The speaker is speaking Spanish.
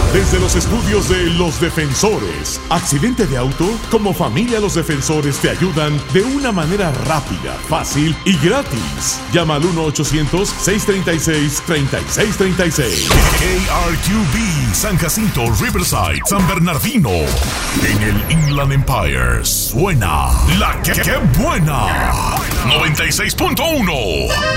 Desde los estudios de Los Defensores. Accidente de auto, como familia Los Defensores te ayudan de una manera rápida, fácil y gratis. Llama al 1-800-636-3636. KRQB, San Jacinto, Riverside, San Bernardino. En el Inland Empire suena la que buena. 96.1.